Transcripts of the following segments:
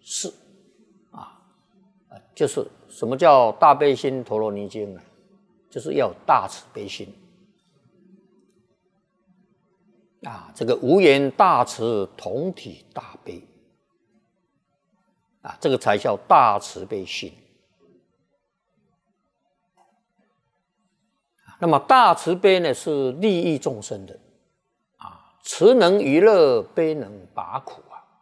事啊，就是什么叫大悲心陀罗尼经呢？就是要有大慈悲心啊，这个无缘大慈同体大悲啊，这个才叫大慈悲心。那么大慈悲呢，是利益众生的啊，慈能娱乐，悲能拔苦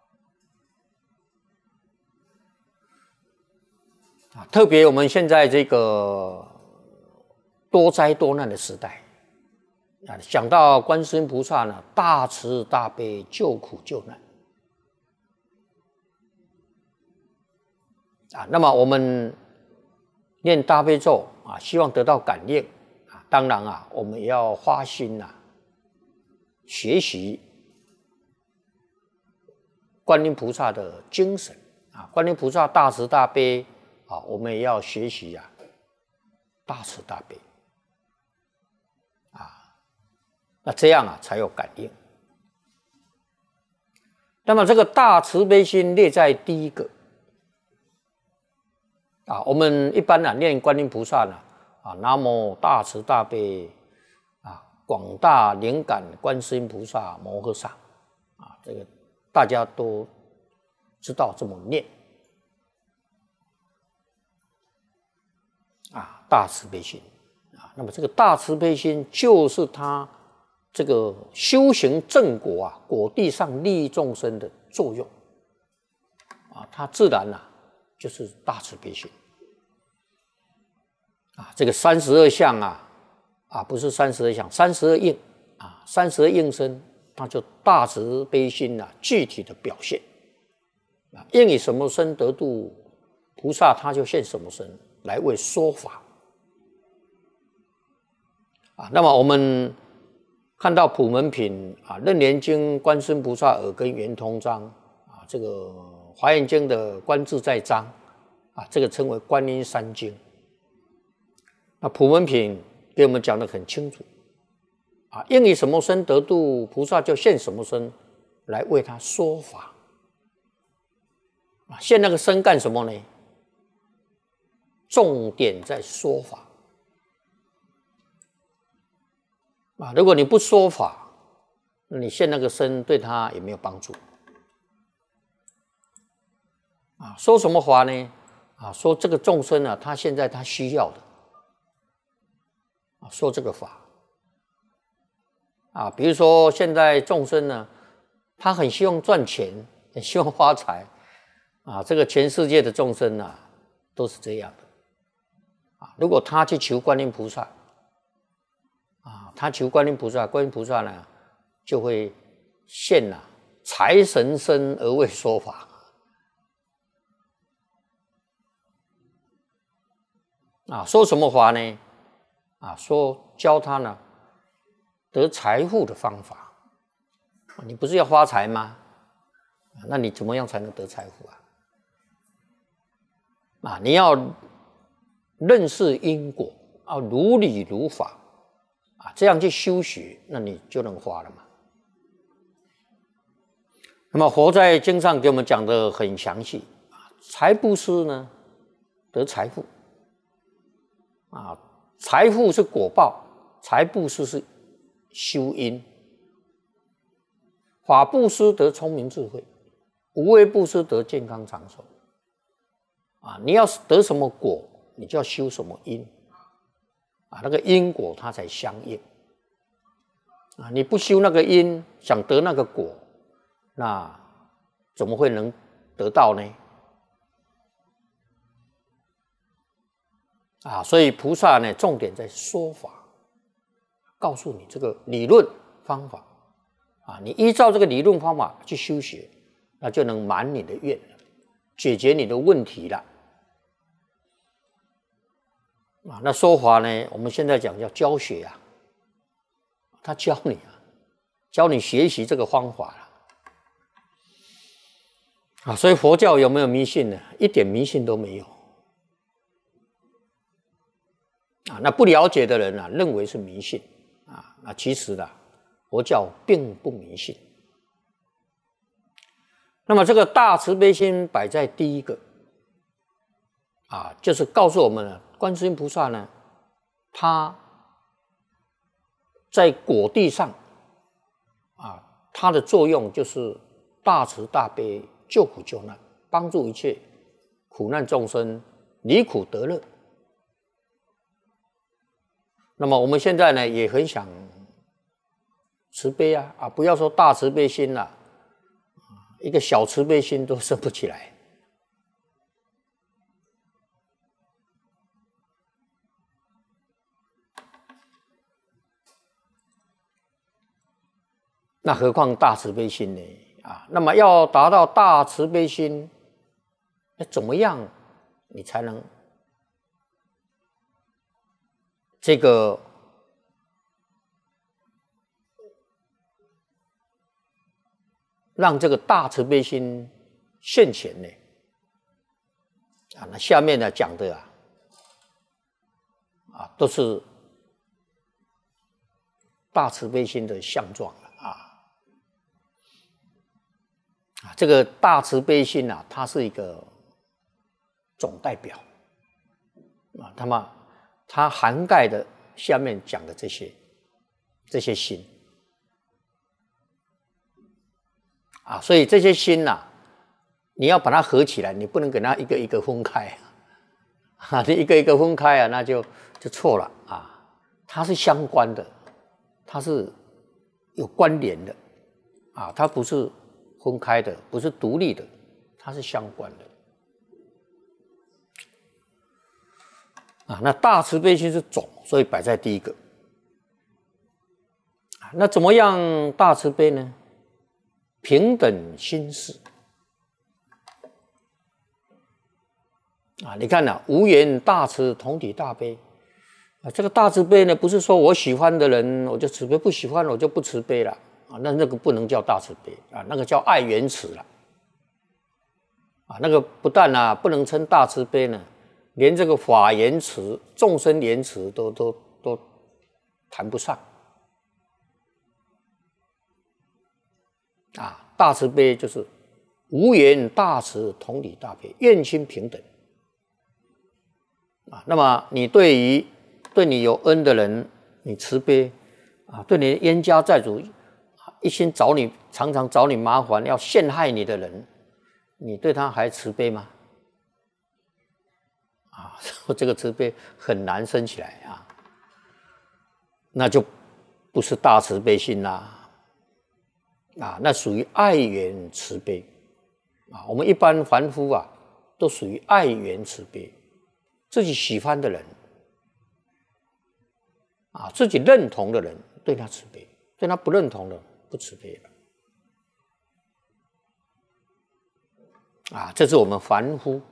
啊。特别我们现在这个多灾多难的时代啊，想到观世音菩萨呢，大慈大悲，救苦救难啊。那么我们念大悲咒啊，希望得到感应啊。当然啊，我们也要花心啊，学习观音菩萨的精神啊。观音菩萨大慈大悲啊，我们也要学习啊，大慈大悲。那这样啊，才有感应。那么这个大慈悲心列在第一个啊，我们一般啊念观音菩萨呢啊，南无大慈大悲啊，广大灵感观世音菩萨摩诃萨啊，这个大家都知道这么念啊，大慈悲心啊。那么这个大慈悲心就是他这个修行正果啊，果地上利益众生的作用啊，它自然啊就是大慈悲心啊。这个32相啊不是32相，32应啊，32应身，它就大慈悲心啊具体的表现啊。应以什么身得度，菩萨他就现什么身来为说法啊。那么我们看到普门品啊，楞严经观世音菩萨耳根圆通章啊，这个华严经的观自在章啊，这个称为观音三经。那普门品给我们讲得很清楚啊，应以什么身得度，菩萨就现什么身来为他说法啊。现那个身干什么呢？重点在说法啊，如果你不说法，那你现那个身对他也没有帮助啊。说什么法呢？啊，说这个众生啊，他现在他需要的啊，说这个法啊。比如说现在众生呢，他很希望赚钱，很希望发财啊。这个全世界的众生啊，都是这样的啊。如果他去求观音菩萨啊，他求观音菩萨，观音菩萨呢就会现财神身而为说法啊。说什么法呢？啊，说教他呢得财富的方法。你不是要发财吗？那你怎么样才能得财富啊？你要认识因果啊，如理如法啊，这样去修学，那你就能发了嘛。那么佛在经上给我们讲的很详细啊，财布施呢得财富啊，财富是果报，财布施是修因，法布施得聪明智慧，无畏布施得健康长寿啊。你要得什么果，你就要修什么因啊，那个因果它才相应啊。你不修那个因，想得那个果，那怎么会能得到呢？啊，所以菩萨呢，重点在说法，告诉你这个理论方法啊，你依照这个理论方法去修学，那就能满你的愿了，解决你的问题了。啊，那说法呢，我们现在讲叫教学啊，他教你啊，教你学习这个方法了。啊，所以佛教有没有迷信呢？一点迷信都没有。啊，那不了解的人啊，认为是迷信啊，那其实佛教并不迷信。 那么这个大慈悲心摆在第一个啊，就是告诉我们了，观世音菩萨呢，他在果地上啊，它的作用就是大慈大悲，救苦救难，帮助一切苦难众生离苦得乐。那么我们现在呢，也很想慈悲啊，不要说大慈悲心了，一个小慈悲心都生不起来。那何况大慈悲心呢？那么要达到大慈悲心，那怎么样你才能这个让这个大慈悲心现前呢？那下面呢讲的都是大慈悲心的相状这个大慈悲心它是一个总代表它涵盖的下面讲的这些心所以这些心你要把它合起来，你不能给它一个一个分开你一个一个分开那就错了它是相关的，它是有关联的它不是分开的，不是独立的，它是相关的那大慈悲心是总，所以摆在第一个那怎么样大慈悲呢？平等心事你看无缘大慈，同体大悲这个大慈悲呢，不是说我喜欢的人我就慈悲，不喜欢我就不慈悲了那个不能叫大慈悲那个叫爱缘慈了那个不但不能称大慈悲呢，连这个法缘慈、众生缘慈都谈不上大慈悲就是无缘大慈，同体大悲，愿心平等那么你对你有恩的人你慈悲对你的冤家债主一心常常找你麻烦要陷害你的人，你对他还慈悲吗？这个慈悲很难生起来那就不是大慈悲心啦那属于爱缘慈悲我们一般凡夫都属于爱缘慈悲，自己喜欢的人自己认同的人对他慈悲，对他不认同的不慈悲了这是我们凡夫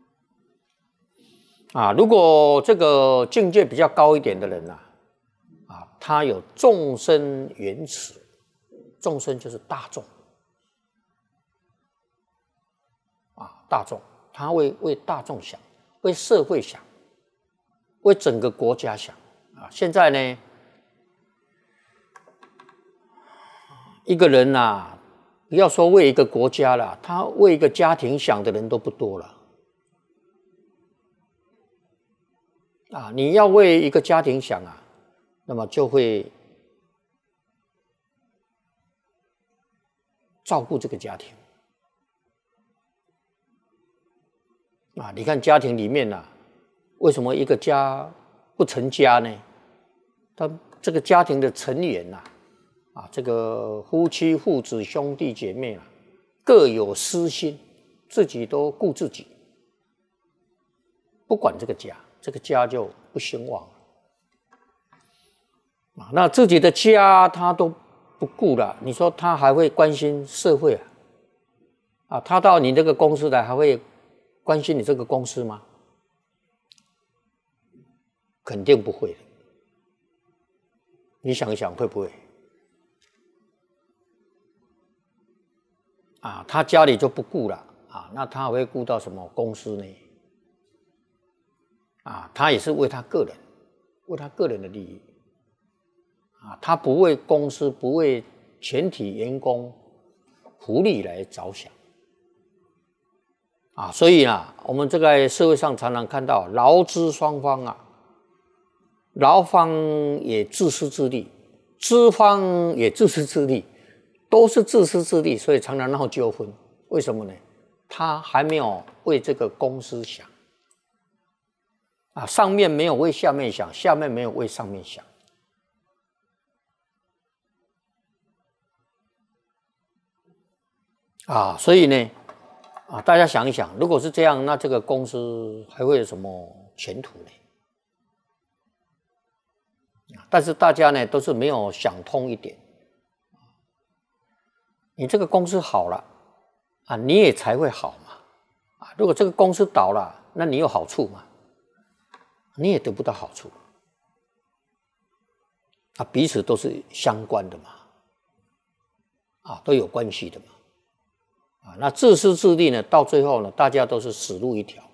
如果这个境界比较高一点的人他有众生缘慈，众生就是大众大众，他为大众想，为社会想，为整个国家想现在呢一个人不要说为一个国家了，他为一个家庭想的人都不多了你要为一个家庭想那么就会照顾这个家庭你看家庭里面为什么一个家不成家呢？他这个家庭的成员这个夫妻、父子、兄弟姐妹各有私心，自己都顾自己，不管这个家，这个家就不兴旺那自己的家他都不顾了，你说他还会关心社会他到你这个公司来还会关心你这个公司吗？肯定不会的。你想一想会不会他家里就不顾了那他还会顾到什么公司呢？他也是为他个人的利益他不为公司，不为全体员工福利来着想所以啊，我们这个社会上常常看到劳资双方啊，劳方也自私自利，资方也自私自利，都是自私自利，所以常常闹纠纷。为什么呢？他还没有为这个公司想上面没有为下面想，下面没有为上面想。所以呢，大家想一想，如果是这样，那这个公司还会有什么前途呢？但是大家呢都是没有想通一点，你这个公司好了你也才会好嘛。如果这个公司倒了，那你有好处吗？你也得不到好处。彼此都是相关的嘛，都有关系的嘛。那自私自利呢，到最后呢，大家都是死路一条。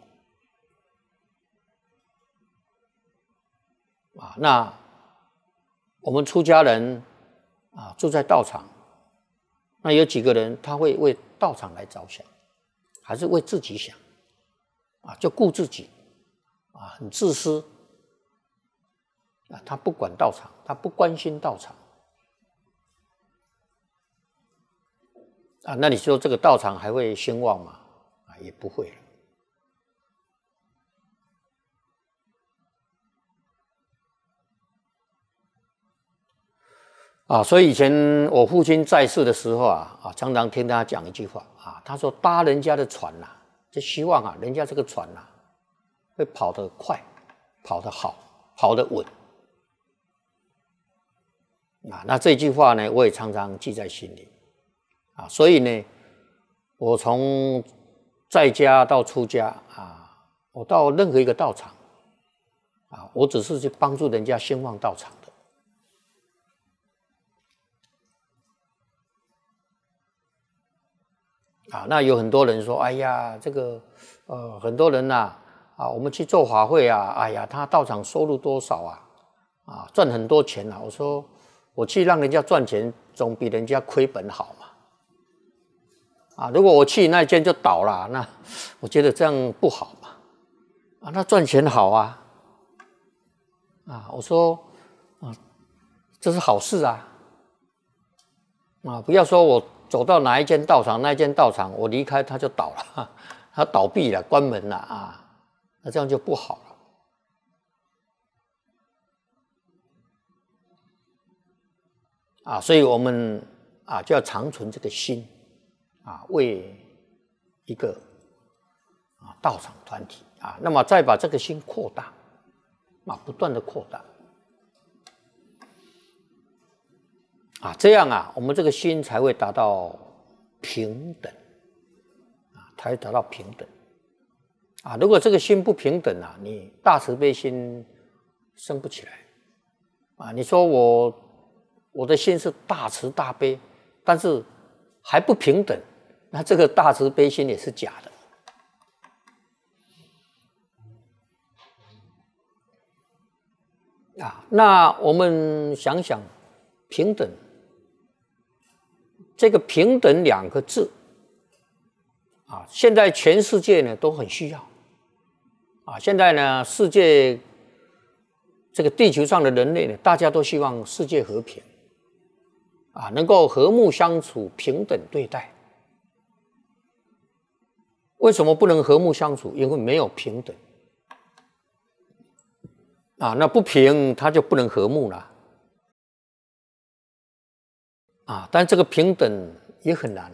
那我们出家人住在道场，那有几个人他会为道场来着想，还是为自己想就顾自己很自私他不管道场，他不关心道场那你说这个道场还会兴旺吗？也不会了。所以以前我父亲在世的时候常常听他讲一句话他说搭人家的船就希望人家这个船会跑得快，跑得好，跑得稳那这句话呢，我也常常记在心里所以呢，我从在家到出家我到任何一个道场我只是去帮助人家兴旺道场的那有很多人说，哎呀，这个很多人我们去做法会哎呀，他道场收入多少赚很多钱我说我去让人家赚钱，总比人家亏本好嘛如果我去那间就倒了，那我觉得这样不好嘛那赚钱好我说这是好事不要说我走到哪一间道场，那一间道场我离开它就倒了，它倒闭了，关门了那这样就不好了所以我们就要长存这个心为一个道场团体那么再把这个心扩大不断的扩大这样我们这个心才会达到平等才会达到平等如果这个心不平等你大慈悲心生不起来你说我的心是大慈大悲，但是还不平等，那这个大慈悲心也是假的那我们想想平等，这个平等两个字现在全世界呢都很需要现在呢世界这个地球上的人类呢，大家都希望世界和平能够和睦相处，平等对待。为什么不能和睦相处？因为没有平等那不平它就不能和睦了但这个平等也很难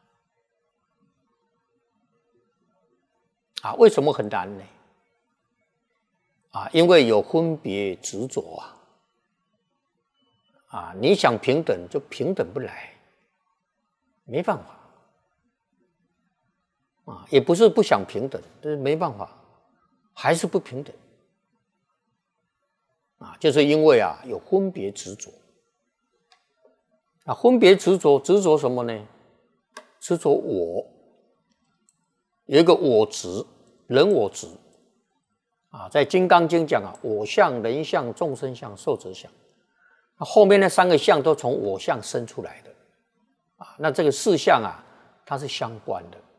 为什么很难呢？因为有分别执着你想平等就平等不来，没办法也不是不想平等，但是没办法，还是不平等就是因为有分别执着分别执着什么呢？执着我，有一个我执，人我执在《金刚经》讲我相、人相、众生相、寿者相，后面那三个相都从我相生出来的那这个四相它是相关的